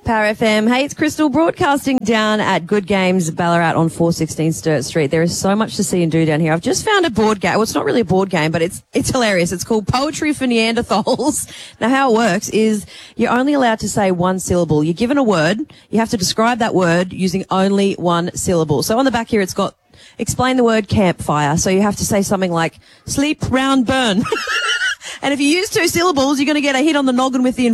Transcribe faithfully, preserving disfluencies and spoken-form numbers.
Power F M. Hey, it's Crystal broadcasting down at Good Games Ballarat on four sixteen Sturt Street. There is so much to see and do down here. I've just found a board game. Well, it's not really a board game, but it's it's hilarious. It's called Poetry for Neanderthals. Now, how it works is you're only allowed to say one syllable. You're given a word. You have to describe that word using only one syllable. So on the back here, it's got explain the word campfire. So you have to say something like sleep, round, burn. And if you use two syllables, you're going to get a hit on the noggin with the